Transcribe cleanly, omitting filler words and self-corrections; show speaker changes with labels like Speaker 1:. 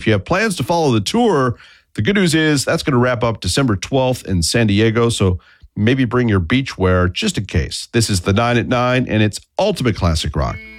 Speaker 1: if you have plans to follow the tour, the good news is that's going to wrap up December 12th in San Diego. So maybe bring your beachwear just in case. This is the 9 at 9, and it's Ultimate Classic Rock.